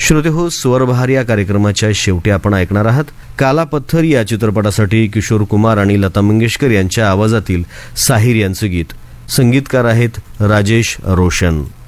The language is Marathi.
श्रोतेहो, स्वरबहार या कार्यक्रमाच्या शेवटी आपण ऐकणार आहात काला पत्थर या चित्रपटासाठी किशोर कुमार आणि लता मंगेशकर यांच्या आवाजातील साहिर यांचे गीत. संगीतकार आहेत राजेश रोशन.